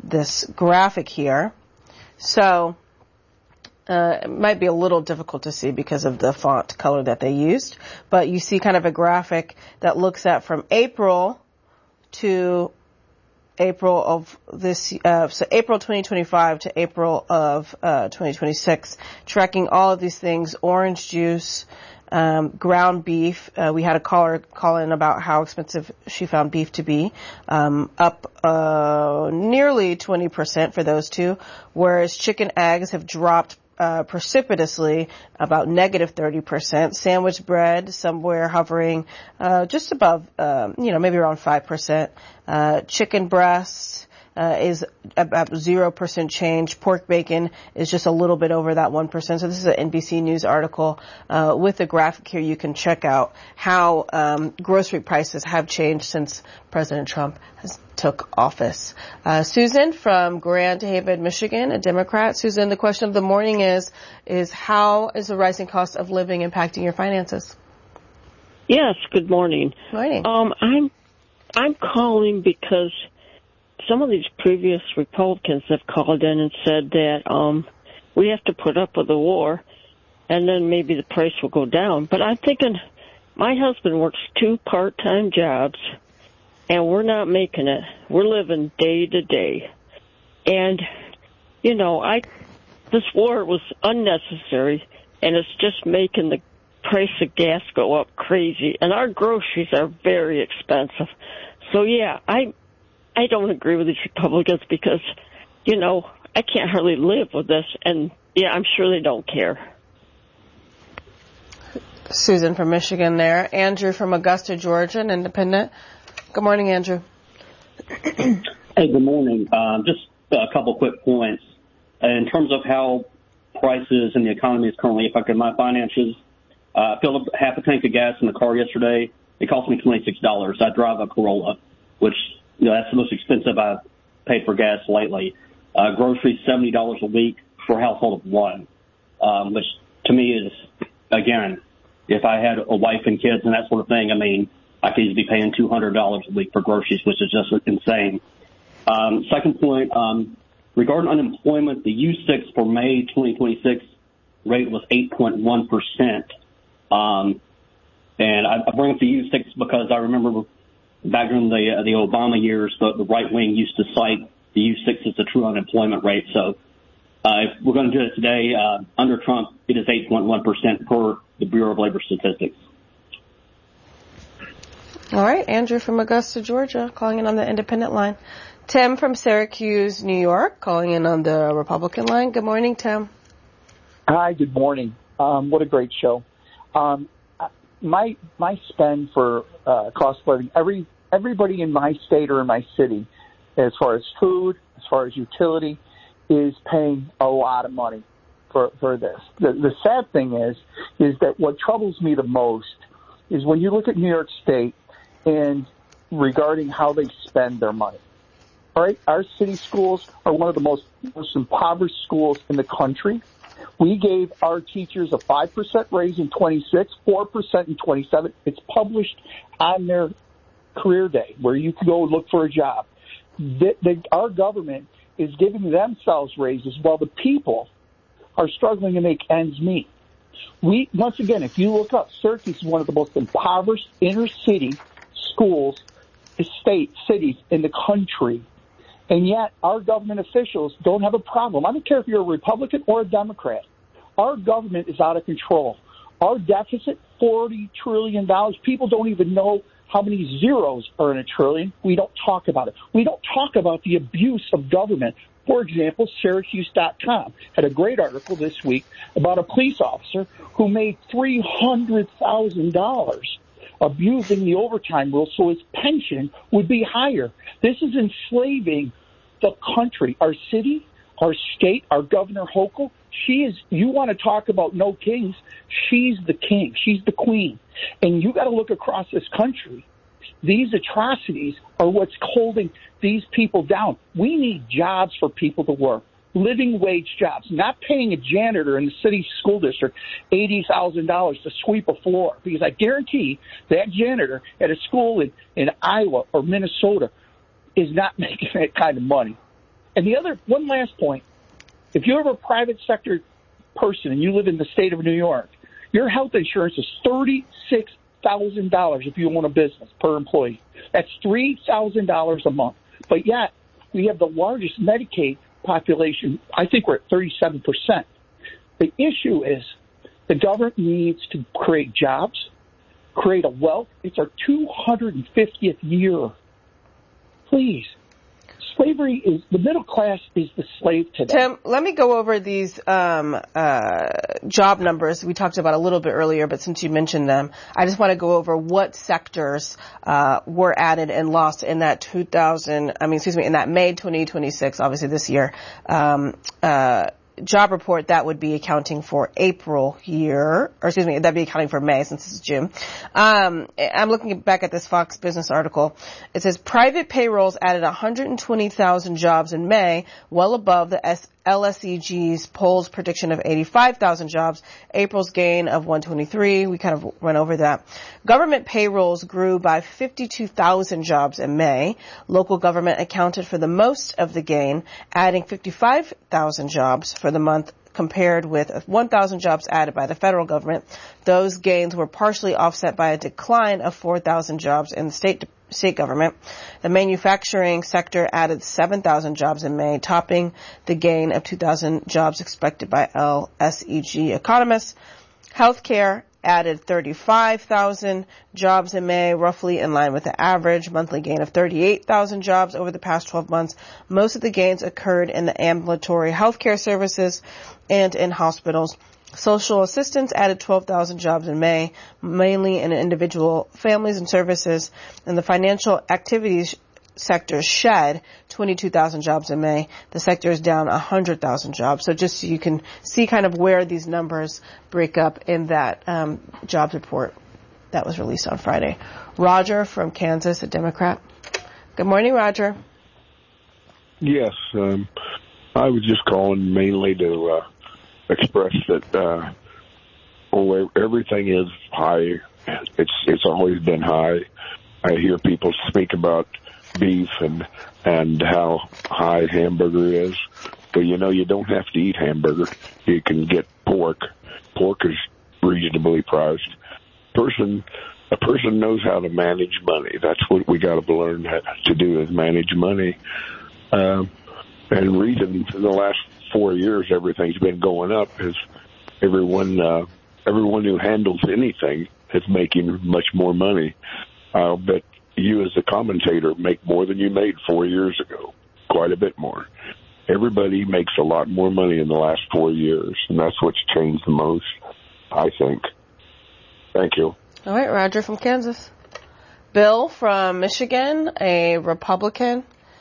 this graphic here. So it might be a little difficult to see because of the font color that they used, but you see kind of a graphic that looks at from April to April of this, so April 2025 to April of 2026, tracking all of these things: orange juice, ground beef. We had a caller call in about how expensive she found beef to be, up nearly 20% for those two, whereas chicken eggs have dropped precipitously, about negative 30%. Sandwich bread somewhere hovering just above, maybe around 5%. Chicken breasts is about 0% change. Pork bacon is just a little bit over that 1%. So this is an NBC News article with a graphic here. You can check out how grocery prices have changed since President Trump has took office. Susan from Grand Haven, Michigan, a Democrat. Susan, the question of the morning is how is the rising cost of living impacting your finances? Yes, good morning. Morning. I'm calling because some of these previous Republicans have called in and said that we have to put up with the war and then maybe the price will go down. But I'm thinking my husband works 2 part-time jobs and we're not making it. We're living day to day. And, this war was unnecessary and it's just making the price of gas go up crazy. And our groceries are very expensive. So, yeah, I don't agree with these Republicans because, I can't hardly live with this. And, yeah, I'm sure they don't care. Susan from Michigan there. Andrew from Augusta, Georgia, an independent. Good morning, Andrew. Hey, good morning. Just a couple quick points. In terms of how prices and the economy is currently affecting my finances, I filled up half a tank of gas in the car yesterday. It cost me $26. I drive a Corolla, which, that's the most expensive I've paid for gas lately. Groceries, $70 a week for a household of one, which to me is, again, if I had a wife and kids and that sort of thing, I could easily be paying $200 a week for groceries, which is just insane. Second point, regarding unemployment, the U6 for May 2026 rate was 8.1%. And I bring up the U6 because I remember back in the Obama years, the right wing used to cite the U6 as the true unemployment rate. So if we're going to do it today, under Trump, it is 8.1% per the Bureau of Labor Statistics. All right, Andrew from Augusta, Georgia, calling in on the independent line. Tim from Syracuse, New York, calling in on the Republican line. Good morning, Tim. Hi, good morning. What a great show. My spend for cost of living, everybody in my state or in my city, as far as food, as far as utility, is paying a lot of money for this. The sad thing is that what troubles me the most is when you look at New York State and regarding how they spend their money. All right, our city schools are one of the most impoverished schools in the country. We gave our teachers a 5% raise in 26, 4% in 27. It's published on their career day where you can go look for a job. Our government is giving themselves raises while the people are struggling to make ends meet. Once again, if you look up, Syracuse is one of the most impoverished inner city schools, cities in the country. And yet our government officials don't have a problem. I don't care if you're a Republican or a Democrat. Our government is out of control. Our deficit, $40 trillion. People don't even know how many zeros are in a trillion. We don't talk about it. We don't talk about the abuse of government. For example, Syracuse.com had a great article this week about a police officer who made $300,000 abusing the overtime rule so his pension would be higher. This is enslaving the country, our city, our state, our Governor Hochul. You want to talk about no kings, she's the king, she's the queen. And you got to look across this country. These atrocities are what's holding these people down. We need jobs for people to work, living wage jobs, not paying a janitor in the city school district $80,000 to sweep a floor, because I guarantee that janitor at a school in Iowa or Minnesota is not making that kind of money. And one last point, if you're a private sector person and you live in the state of New York, your health insurance is $36,000 if you own a business per employee. That's $3,000 a month. But yet, we have the largest Medicaid population. I think we're at 37%. The issue is the government needs to create jobs, create a wealth. It's our 250th year. Please. Slavery is, the middle class is the slave today. Tim, let me go over these job numbers we talked about a little bit earlier, but since you mentioned them, I just want to go over what sectors were added and lost in that in that May 2026, obviously this year, job report that would be accounting for April here, or excuse me, that'd be accounting for May since it's June. I'm looking back at this Fox Business article. It says private payrolls added 120,000 jobs in May, well above the LSEG's polls prediction of 85,000 jobs. April's gain of 123. We kind of went over that. Government payrolls grew by 52,000 jobs in May. Local government accounted for the most of the gain, adding 55,000 jobs for the month compared with 1,000 jobs added by the federal government. Those gains were partially offset by a decline of 4,000 jobs in the state government. The manufacturing sector added 7,000 jobs in May, topping the gain of 2,000 jobs expected by LSEG economists. Healthcare added 35,000 jobs in May, roughly in line with the average monthly gain of 38,000 jobs over the past 12 months. Most of the gains occurred in the ambulatory healthcare services and in hospitals. Social assistance added 12,000 jobs in May, mainly in individual families and services. And the financial activities sector shed 22,000 jobs in May. The sector is down 100,000 jobs. So just so you can see kind of where these numbers break up in that jobs report that was released on Friday. Roger from Kansas, a Democrat. Good morning, Roger. Yes, I was just calling mainly to express that everything is high. It's always been high. I hear people speak about beef and how high hamburger is. But you don't have to eat hamburger. You can get pork. Pork is reasonably priced. A person knows how to manage money. That's what we got to learn to do, is manage money. And the reason in the last 4 years everything's been going up is everyone who handles anything is making much more money. I'll bet you as a commentator make more than you made 4 years ago, quite a bit more. Everybody makes a lot more money in the last 4 years, and that's what's changed the most, I think. Thank you. All right, Roger from Kansas. Bill from Michigan, a Republican.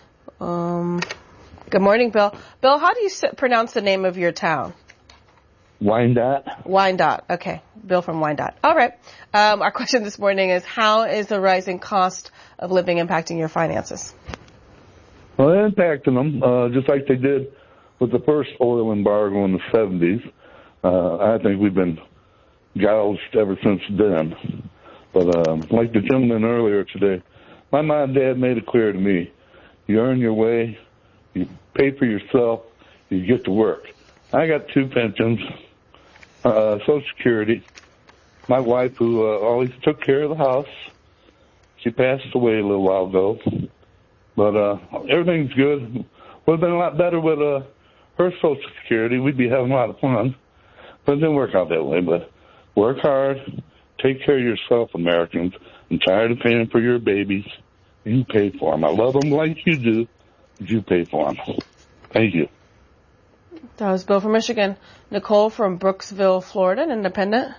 Good morning, Bill. Bill, how do you pronounce the name of your town? Wyandotte. Wyandotte. Okay. Bill from Wyandotte. All right. Our question this morning is, how is the rising cost of living impacting your finances? Well, they're impacting them, just like they did with the first oil embargo in the 70s. I think we've been gouged ever since then. But like the gentleman earlier today, my mom and dad made it clear to me, you earn your way, you pay for yourself, you get to work. I got 2 pensions, Social Security. My wife, who always took care of the house, she passed away a little while ago. But everything's good. Would have been a lot better with her Social Security. We'd be having a lot of fun. But it didn't work out that way. But work hard. Take care of yourself, Americans. I'm tired of paying for your babies. You pay for them. I love them like you do. You pay for them. Thank you. That was Bill from Michigan. Nicole from Brooksville, Florida, an independent.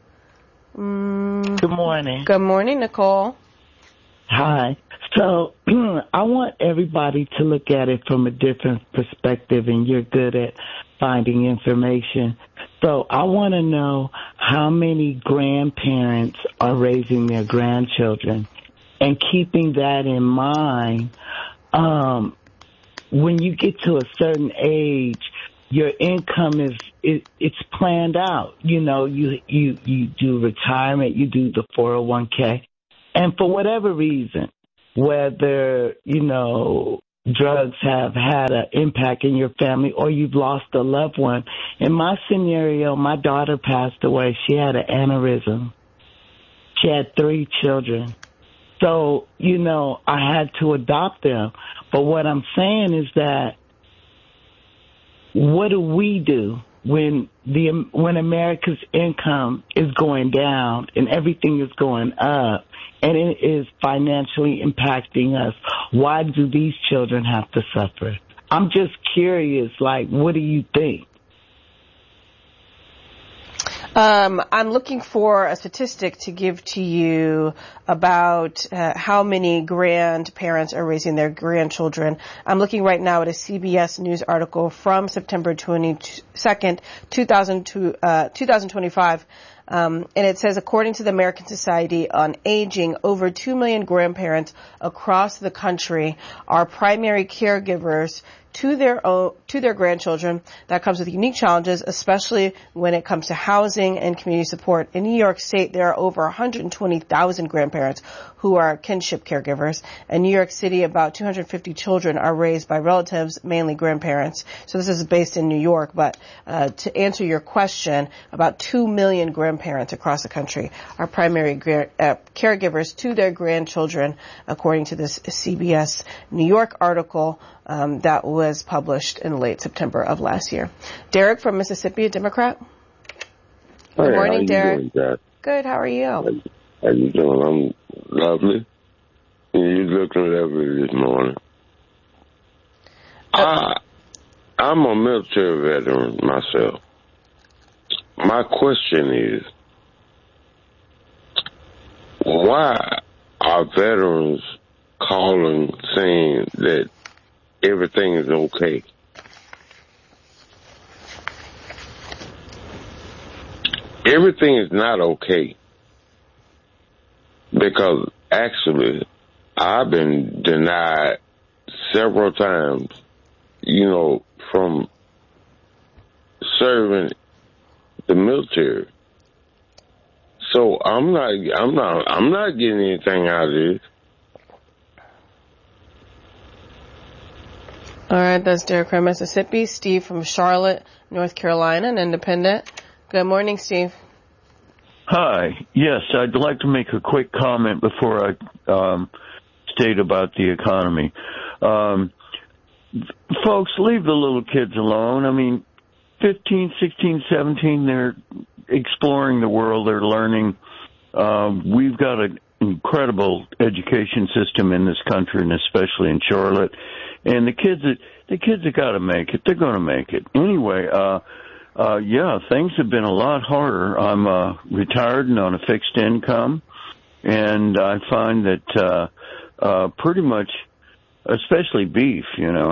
Good morning. Good morning, Nicole. Hi. So I want everybody to look at it from a different perspective, and you're good at finding information. So I want to know how many grandparents are raising their grandchildren, and keeping that in mind, when you get to a certain age, your income it's planned out. You do retirement, you do the 401k, and for whatever reason, whether, drugs have had an impact in your family or you've lost a loved one. In my scenario, my daughter passed away. She had an aneurysm. She had 3 children. So, I had to adopt them. But what I'm saying is that what do we do when America's income is going down and everything is going up and it is financially impacting us? Why do these children have to suffer? I'm just curious, what do you think? I'm looking for a statistic to give to you about how many grandparents are raising their grandchildren. I'm looking right now at a CBS News article from September 22nd, 2025. And it says, according to the American Society on Aging, over 2 million grandparents across the country are primary caregivers to their grandchildren. That comes with unique challenges, especially when it comes to housing and community support. In New York State, there are over 120,000 grandparents who are kinship caregivers. In New York City, about 250 children are raised by relatives, mainly grandparents. So this is based in New York, but to answer your question, about 2 million grandparents across the country are primary caregivers to their grandchildren, according to this CBS New York article that was published in late September of last year. Derek from Mississippi, a Democrat. Good morning, Derek. Doing, good. How are you? How you doing? I'm lovely. You looking lovely this morning. I'm a military veteran myself. My question is, why are veterans calling saying that everything is okay? Everything is not okay, because actually I've been denied several times, from serving the military. So I'm not getting anything out of this. All right, that's Derek from Mississippi. Steve from Charlotte, North Carolina, an independent. Good morning, Steve. Hi. Yes, I'd like to make a quick comment before I state about the economy. Folks, leave the little kids alone. I mean, 15, 16, 17, they're exploring the world. They're learning. We've got an incredible education system in this country, and especially in Charlotte. And the kids have got to make it. They're going to make it. Anyway, things have been a lot harder. I'm retired and on a fixed income, and I find that pretty much, especially beef,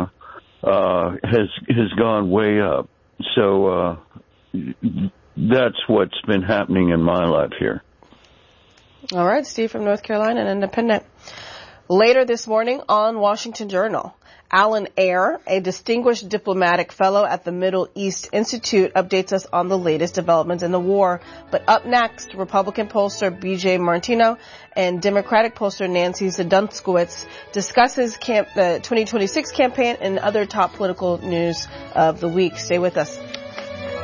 has gone way up. So that's what's been happening in my life here. All right, Steve from North Carolina, an independent. Later this morning on Washington Journal, Alan Ayer, a distinguished diplomatic fellow at the Middle East Institute, updates us on the latest developments in the war. But up next, Republican pollster B.J. Martino and Democratic pollster Nancy Zdunskowicz discusses the 2026 campaign and other top political news of the week. Stay with us.